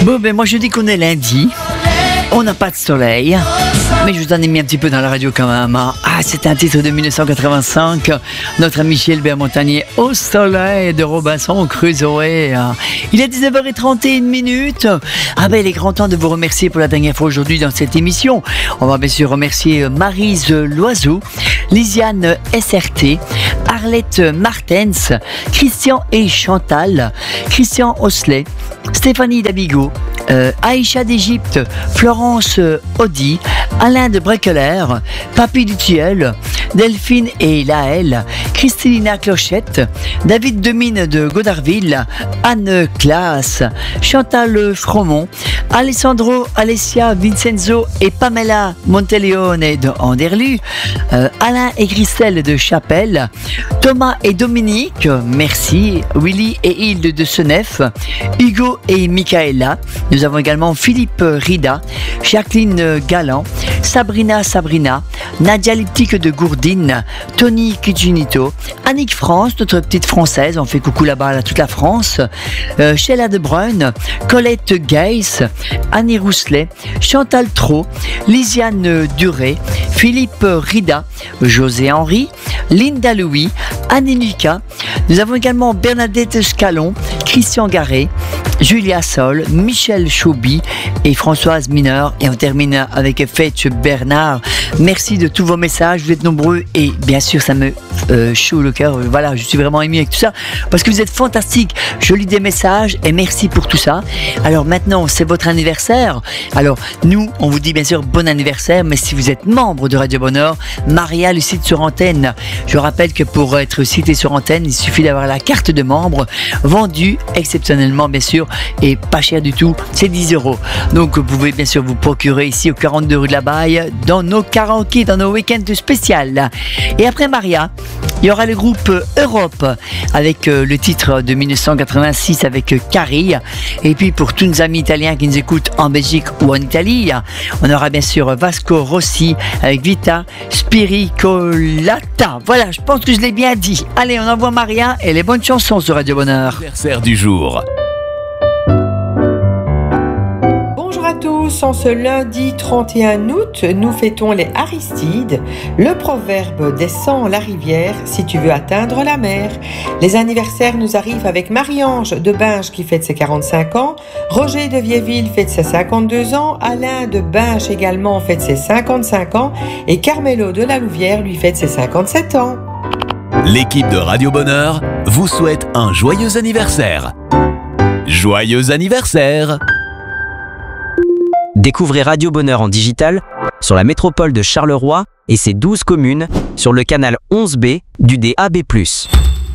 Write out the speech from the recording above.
Bon, ben moi je dis qu'on est lundi. On n'a pas de soleil, mais je vous en ai mis un petit peu dans la radio quand même. Ah, c'est un titre de 1985. Notre ami Gilbert Montagnier, Au soleil de Robinson Crusoe. Il est 19h31. Ah ben, il est grand temps de vous remercier pour la dernière fois aujourd'hui dans cette émission. On va bien sûr remercier Maryse Loiseau, Lisiane SRT, Arlette Martens, Christian et Chantal, Christian Osselet, Stéphanie Dabigo, Aïcha d'Égypte, Florence Audi, Alain de Breckeler, Papy Dutiel, Delphine et Laëlle, Christina Clochette, David Demine de Godarville, Anne Claas, Chantal Fromont, Alessandro, Alessia, Vincenzo et Pamela Monteleone de Anderlu, Alain et Christelle de Chapelle, Thomas et Dominique, merci, Willy et Hilde de Senef, Hugo et Michaela. Nous avons également Philippe Rida, Jacqueline Galland, Sabrina, Nadia Liptique de Gourdine, Tony Kijunito, Annick France, notre petite française, on fait coucou là-bas à toute la France, Sheila De Bruyne, Colette Geiss, Annie Rousselet, Chantal Trot, Lisiane Duré, Philippe Rida, José Henry, Linda Louis, Annie Lucas. Nous avons également Bernadette Scalon, Christian Garret, Julia Sol, Michel Chauby et Françoise Mineur. Et on termine avec Fetch Bernard. Merci de tous vos messages, vous êtes nombreux et bien sûr ça me chaud le cœur. Voilà, je suis vraiment ému avec tout ça parce que vous êtes fantastiques. Je lis des messages et merci pour tout ça. Alors maintenant, c'est votre anniversaire. Alors nous, on vous dit bien sûr bon anniversaire, mais si vous êtes membre de Radio Bonheur, Maria le cite sur antenne. Je rappelle que pour être cité sur antenne, il suffit d'avoir la carte de membre vendue exceptionnellement bien sûr et pas cher du tout, c'est 10 €. Donc vous pouvez bien sûr vous procurer ici au 42 rue de la Baille dans nos karaokés, dans nos week-ends spéciaux. Et après Maria, il y aura le groupe Europe avec le titre de 1986 avec Carrie. Et puis pour tous nos amis italiens qui nous écoutent en Belgique ou en Italie, on aura bien sûr Vasco Rossi avec Vita Spiricolata. Voilà, je pense que je l'ai bien dit. Allez, on envoie Maria et les bonnes chansons sur Radio Bonheur. Anniversaire du jour. En ce lundi 31 août, nous fêtons les Aristides. Le proverbe descend la rivière si tu veux atteindre la mer. Les anniversaires nous arrivent avec Marie-Ange de Binge qui fête ses 45 ans, Roger de Viéville fête ses 52 ans, Alain de Binge également fête ses 55 ans et Carmelo de la Louvière lui fête ses 57 ans. L'équipe de Radio Bonheur vous souhaite un joyeux anniversaire. Joyeux anniversaire! Découvrez Radio Bonheur en digital sur la métropole de Charleroi et ses 12 communes sur le canal 11B du DAB+.